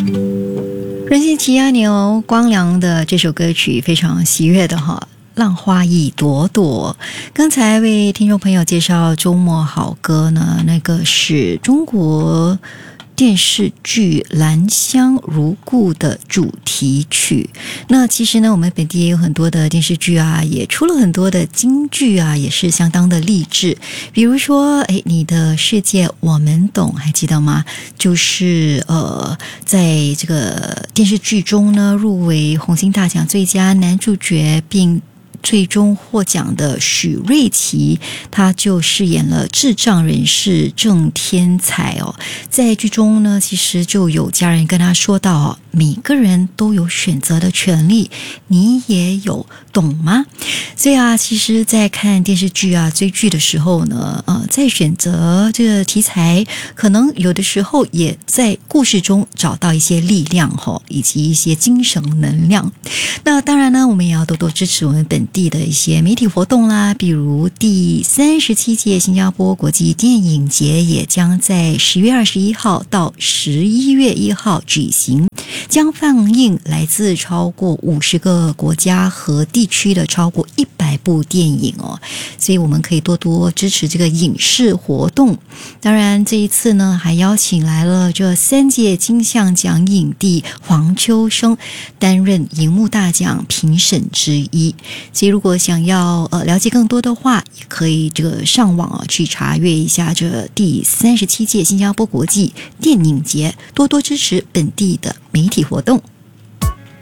人间奇亚牛光良的这首歌曲非常喜悦的哈，浪花一朵朵。刚才为听众朋友介绍周末好歌呢，那个是中国电视剧《兰香如故》的主题曲。那其实呢，我们本地也有很多的电视剧啊，也出了很多的京剧啊，也是相当的励志。比如说，你的世界我们懂，还记得吗？就是在这个电视剧中呢，入围红星大奖最佳男主角，并最终获奖的许瑞奇，他就饰演了智障人士郑天才哦。在剧中呢，其实就有家人跟他说到哦，每个人都有选择的权利，你也有，懂吗？所以啊，其实在看电视剧啊、追剧的时候呢，在选择这个题材，可能有的时候也在故事中找到一些力量以及一些精神能量。那当然呢，我们也要多多支持我们本地的一些媒体活动啦，比如第37届新加坡国际电影节也将在10月21号到11月1号举行，将放映来自超过50个国家和地区的超过100部电影哦，所以我们可以多多支持这个影视活动。当然这一次呢，还邀请来了这3届金像奖影帝黄秋生担任荧幕大奖评审之一。所以如果想要了解更多的话，也可以这个上网去查阅一下这第37届新加坡国际电影节，多多支持本地的媒体活动。